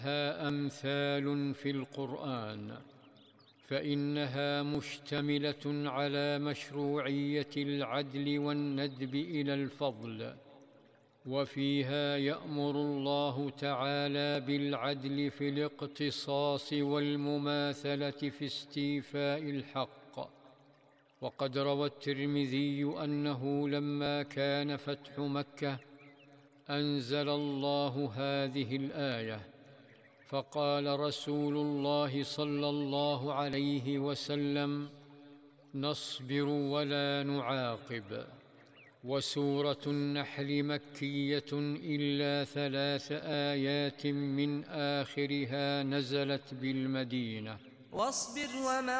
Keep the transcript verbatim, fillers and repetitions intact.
ها أمثال في القرآن، فإنها مشتملة على مشروعية العدل والندب إلى الفضل، وفيها يأمر الله تعالى بالعدل في الاقتصاص والمماثلة في استيفاء الحق. وقد روى الترمذي أنه لما كان فتح مكة أنزل الله هذه الآية، فقال رسول الله صلى الله عليه وسلم: نصبر ولا نعاقب. وسورة النحل مكية إلا ثلاث آيات من آخرها نزلت بالمدينة. واصبر وما